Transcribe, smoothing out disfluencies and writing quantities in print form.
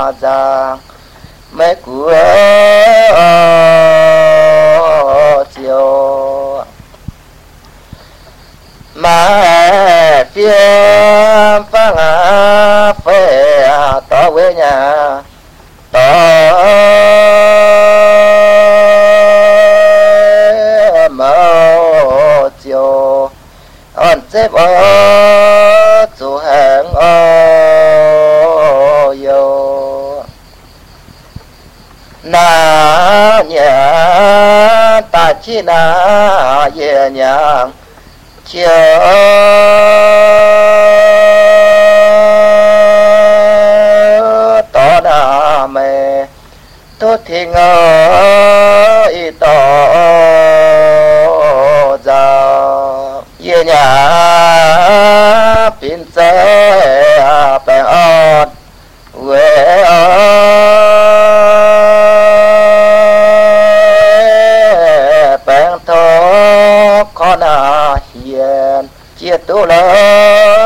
già mấy của chiều mà phía phá ngã phê tỏ quê nhà tỏ mơ chiều on xếp ở chủ hàng ô yo na nhà ta chỉ na ye nhàng chiều tỏ na mê tốt thì ngờ y tỏ ra ye nhà pin xe bè ớt quê bèn thô con hiền chia tu lớn